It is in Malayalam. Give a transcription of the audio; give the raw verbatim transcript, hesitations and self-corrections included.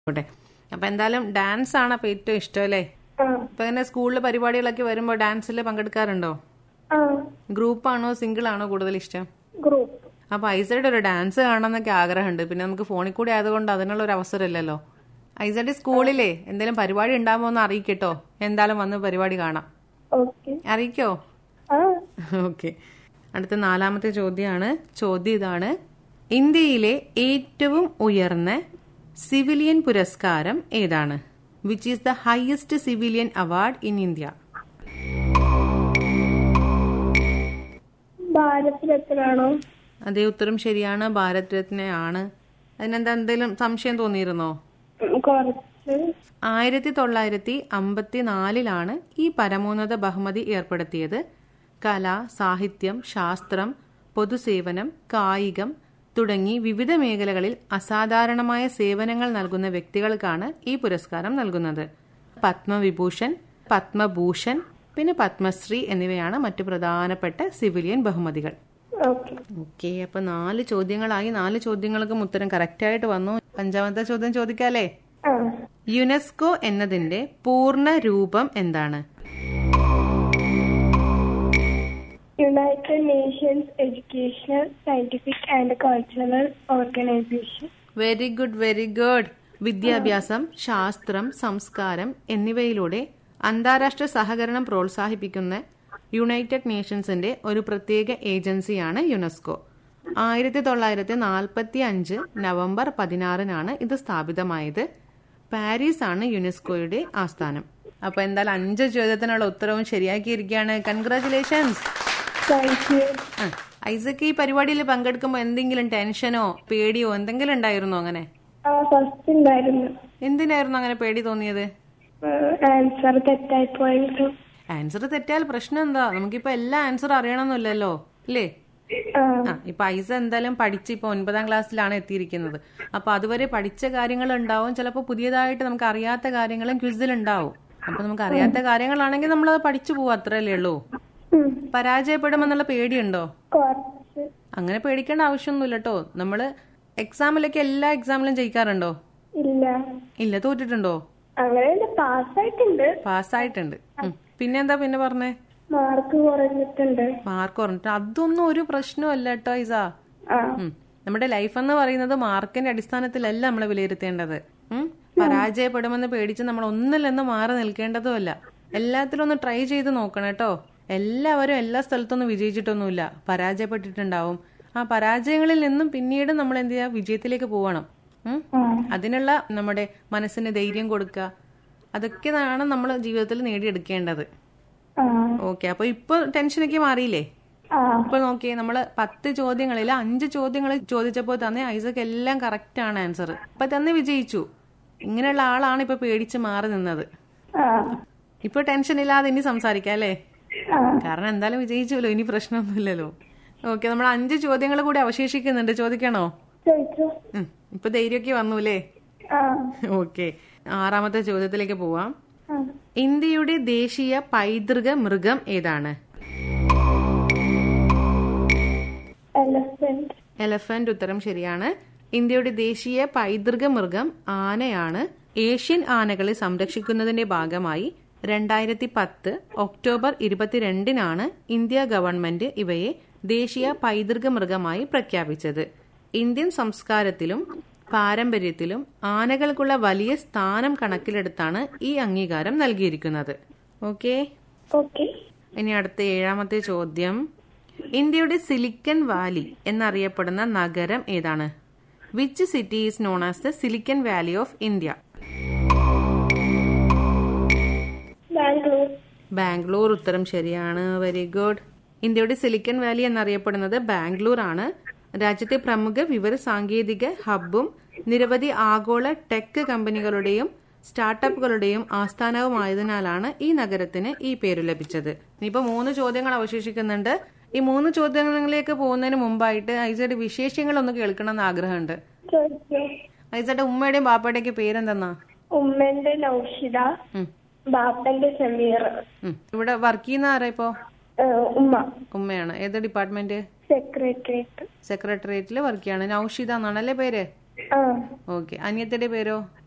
ആയിക്കോട്ടെ. അപ്പൊ എന്തായാലും ഡാൻസ് ആണ് അപ്പൊ ഏറ്റവും ഇഷ്ടം അല്ലേ? ഇപ്പൊ ഇങ്ങനെ സ്കൂളിൽ പരിപാടികളൊക്കെ വരുമ്പോ ഡാൻസിൽ പങ്കെടുക്കാറുണ്ടോ? ഗ്രൂപ്പാണോ സിംഗിൾ ആണോ കൂടുതൽ ഇഷ്ടം? ഗ്രൂപ്പ്. അപ്പൊ ഐസയുടെ ഒരു ഡാൻസ് കാണാന്നൊക്കെ ആഗ്രഹമുണ്ട്. പിന്നെ നമുക്ക് ഫോണിൽ കൂടി ആയതുകൊണ്ട് അതിനുള്ള ഒരു അവസരം ഇല്ലല്ലോ. ഐസയുടെ സ്കൂളിലെ എന്തെങ്കിലും പരിപാടി ഉണ്ടാകുമ്പോ ഒന്ന് അറിയിക്കട്ടോ. എന്തായാലും വന്ന് പരിപാടി കാണാം. അറിയിക്കോ? ഓക്കെ. അടുത്ത നാലാമത്തെ ചോദ്യമാണ്. ചോദ്യം ഇതാണ്: ഇന്ത്യയിലെ ഏറ്റവും ഉയർന്ന സിവിലിയൻ പുരസ്കാരം ഏതാണ്? Which is the highest civilian award in India? Bharat രത്നാണോ? അതേ, ഉത്തരം ശരിയാണ്. ഭാരത് രത്നയാണ്. അതിനെന്താ എന്തെങ്കിലും സംശയം തോന്നിയിരുന്നോ? ആയിരത്തി തൊള്ളായിരത്തി അമ്പത്തിനാലിലാണ് ഈ പരമോന്നത ബഹുമതി ഏർപ്പെടുത്തിയത്. കല, സാഹിത്യം, ശാസ്ത്രം, പൊതുസേവനം, കായികം തുടങ്ങി വിവിധ മേഖലകളിൽ അസാധാരണമായ സേവനങ്ങൾ നൽകുന്ന വ്യക്തികൾക്കാണ് ഈ പുരസ്കാരം നൽകുന്നത്. പത്മവിഭൂഷൺ, പത്മഭൂഷൺ, പിന്നെ പത്മശ്രീ എന്നിവയാണ് മറ്റു പ്രധാനപ്പെട്ട സിവിലിയൻ ബഹുമതികൾ. ഓക്കെ. അപ്പൊ നാല് ചോദ്യങ്ങളായി. നാല് ചോദ്യങ്ങൾക്കും ഉത്തരം കറക്റ്റ് ആയിട്ട് വന്നു. അഞ്ചാമത്തെ ചോദ്യം ചോദിക്കാല്ലേ? യുനെസ്കോ എന്നതിന്റെ പൂർണ്ണ രൂപം എന്താണ്? United Nations educational, scientific and cultural organisation. Very good, very good. വിദ്യാഭ്യാസം, ശാസ്ത്രം, സംസ്കാരം എന്നിവയിലൂടെ അന്താരാഷ്ട്ര സഹകരണം പ്രോത്സാഹിപ്പിക്കുന്ന യുണൈറ്റഡ് നേഷൻസിന്റെ ഒരു പ്രത്യേക ഏജൻസിയാണ് യുനെസ്കോ. ആയിരത്തി തൊള്ളായിരത്തി നാൽപ്പത്തി അഞ്ച് നവംബർ പതിനാറിനാണ് ഇത് സ്ഥാപിതമായത്. പാരീസ് ആണ് യുനെസ്കോയുടെ ആസ്ഥാനം. അപ്പൊ എന്തായാലും അഞ്ച് ചോദ്യത്തിനുള്ള ഉത്തരവും ശരിയാക്കിയിരിക്കുകയാണ്. കൺഗ്രാറ്റുലേഷൻസ്. ഐസക്ക് ഈ പരിപാടിയിൽ പങ്കെടുക്കുമ്പോ എന്തെങ്കിലും ടെൻഷനോ പേടിയോ എന്തെങ്കിലും ഉണ്ടായിരുന്നോ? അങ്ങനെ എന്തിനായിരുന്നു അങ്ങനെ പേടി തോന്നിയത്? ആൻസർ തെറ്റായി പോയത്. ആൻസർ തെറ്റാൽ പ്രശ്നം എന്താ? നമുക്കിപ്പോ എല്ലാ ആൻസറും അറിയണമെന്നില്ലല്ലോ അല്ലേ? ആ, ഇപ്പൊ ഐസ എന്തായാലും പഠിച്ച് ഇപ്പൊ ഒൻപതാം ക്ലാസ്സിലാണ് എത്തിയിരിക്കുന്നത്. അപ്പൊ അതുവരെ പഠിച്ച കാര്യങ്ങൾ ഉണ്ടാവും. ചിലപ്പോ പുതിയതായിട്ട് നമുക്ക് അറിയാത്ത കാര്യങ്ങളും ക്വിസിൽ ഉണ്ടാവും. അപ്പൊ നമുക്ക് അറിയാത്ത കാര്യങ്ങളാണെങ്കിൽ നമ്മളത് പഠിച്ചു പോവും. അത്രയല്ലേ ഉള്ളൂ. പരാജയപ്പെടുമെന്നുള്ള പേടിയുണ്ടോ? അങ്ങനെ പേടിക്കേണ്ട ആവശ്യമൊന്നുമില്ല കേട്ടോ. നമ്മള് എക്സാമിലൊക്കെ എല്ലാ എക്സാമിലും ജയിക്കാറുണ്ടോ? ഇല്ല. തോറ്റിട്ടുണ്ടോ? പാസ്സായിട്ടുണ്ട്. പിന്നെന്താ പിന്നെ പറഞ്ഞേ? മാർക്ക് കുറഞ്ഞിട്ടുണ്ട്. മാർക്ക് കുറഞ്ഞിട്ട് അതൊന്നും ഒരു പ്രശ്നമല്ല കേട്ടോ ഐസ. നമ്മുടെ ലൈഫ് എന്ന് പറയുന്നത് മാർക്കിന്റെ അടിസ്ഥാനത്തിലല്ല നമ്മളെ വിലയിരുത്തേണ്ടത്. പരാജയപ്പെടുമെന്ന് പേടിച്ച് നമ്മൾ ഒന്നിൽ നിന്ന് മാറി നിൽക്കേണ്ടതുമല്ല. എല്ലാത്തിലും ഒന്ന് ട്രൈ ചെയ്ത് നോക്കണം കേട്ടോ. എല്ലാവരും എല്ലാ സ്ഥലത്തൊന്നും വിജയിച്ചിട്ടൊന്നുമില്ല, പരാജയപ്പെട്ടിട്ടുണ്ടാവും. ആ പരാജയങ്ങളിൽ നിന്നും പിന്നീട് നമ്മൾ എന്ത് ചെയ്യാ, വിജയത്തിലേക്ക് പോവണം. അതിനുള്ള നമ്മുടെ മനസ്സിന് ധൈര്യം കൊടുക്കുക, അതൊക്കെയാണ് നമ്മൾ ജീവിതത്തിൽ നേടിയെടുക്കേണ്ടത്. ഓക്കെ. അപ്പൊ ഇപ്പൊ ടെൻഷനൊക്കെ മാറിയില്ലേ? ഇപ്പൊ നോക്കിയേ, നമ്മള് പത്ത് ചോദ്യങ്ങളിൽ അഞ്ച് ചോദ്യങ്ങൾ ചോദിച്ചപ്പോ തന്നെ ഐസക്ക് എല്ലാം കറക്റ്റ് ആണ് ആൻസർ. ഇപ്പൊ തന്നെ വിജയിച്ചു. ഇങ്ങനെയുള്ള ആളാണ് ഇപ്പൊ പേടിച്ച് മാറി നിന്നത്. ഇപ്പൊ ടെൻഷൻ ഇല്ലാതെ ഇനി സംസാരിക്കാം അല്ലേ? കാരണം എന്തായാലും വിജയിച്ചല്ലോ, ഇനി പ്രശ്നമൊന്നുമില്ലല്ലോ. ഓക്കെ. നമ്മൾ അഞ്ച് ചോദ്യങ്ങൾ കൂടി അവശേഷിക്കുന്നുണ്ട്. ചോദിക്കണോ? ഇപ്പൊ ധൈര്യമൊക്കെ വന്നൂല്ലേ? ഓക്കെ. ആറാമത്തെ ചോദ്യത്തിലേക്ക് പോവാം. ഇന്ത്യയുടെ ദേശീയ പൈതൃക മൃഗം ഏതാണ്? എലഫന്റ്. ഉത്തരം ശരിയാണ്. ഇന്ത്യയുടെ ദേശീയ പൈതൃക മൃഗം ആനയാണ്. ഏഷ്യൻ ആനകളെ സംരക്ഷിക്കുന്നതിന്റെ ഭാഗമായി രണ്ടായിരത്തി പത്ത് ഒക്ടോബർ ഇരുപത്തിരണ്ടിനാണ് ഇന്ത്യ ഗവൺമെന്റ് ഇവയെ ദേശീയ പൈതൃക മൃഗമായി പ്രഖ്യാപിച്ചത്. ഇന്ത്യൻ സംസ്കാരത്തിലും പാരമ്പര്യത്തിലും ആനകൾക്കുള്ള വലിയ സ്ഥാനം കണക്കിലെടുത്താണ് ഈ അംഗീകാരം നൽകിയിരിക്കുന്നത്. ഓക്കെ. ഇനി അടുത്ത ഏഴാമത്തെ ചോദ്യം. ഇന്ത്യയുടെ സിലിക്കൺ വാലി എന്നറിയപ്പെടുന്ന നഗരം ഏതാണ്? Which city is known as the silicon Valley of India? Bangalore. ഉത്തരം ശരിയാണ്. Very good. ഇന്ത്യയുടെ സിലിക്കൺ വാലി എന്നറിയപ്പെടുന്നത് ബാംഗ്ലൂർ ആണ്. രാജ്യത്തെ പ്രമുഖ വിവര സാങ്കേതിക ഹബ്ബും നിരവധി ആഗോള ടെക് കമ്പനികളുടെയും സ്റ്റാർട്ടപ്പുകളുടെയും ആസ്ഥാനവുമായതിനാലാണ് ഈ നഗരത്തിന് ഈ പേര് ലഭിച്ചത്. ഇനിയിപ്പോ മൂന്ന് ചോദ്യങ്ങൾ അവശേഷിക്കുന്നുണ്ട്. ഈ മൂന്ന് ചോദ്യങ്ങളിലേക്ക് പോകുന്നതിന് മുമ്പായിട്ട് ഐസയുടെ വിശേഷങ്ങൾ ഒന്ന് കേൾക്കണം എന്ന് ആഗ്രഹമുണ്ട്. ഐസയുടെ ഉമ്മയുടെയും ബാപ്പയുടെയൊക്കെ പേരെന്തെന്നാ? ഉമ്മന്റെ നൗഷിദ, ബാപ്പന്റെ സമീർ. ഇവിടെ വർക്ക് ചെയ്യുന്ന ആരാ ഇപ്പോ? ഉമ്മ. ഉമ്മയാണ്. ഏത് ഡിപ്പാർട്ട്മെന്റ്? സെക്രട്ടേറിയറ്റ്. സെക്രട്ടേറിയറ്റില് വർക്ക് ചെയ്യാണ്. നൗഷിദ എന്നാണല്ലേ പേര്? ഓക്കെ. അനിയത്തിന്റെ പേരോ?